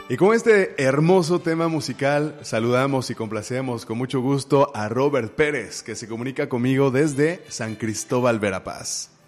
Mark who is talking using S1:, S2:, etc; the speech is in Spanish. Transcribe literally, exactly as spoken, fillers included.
S1: Y con este hermoso tema musical, saludamos y complacemos con mucho gusto a Robert Pérez, que se comunica conmigo desde San Cristóbal, Verapaz.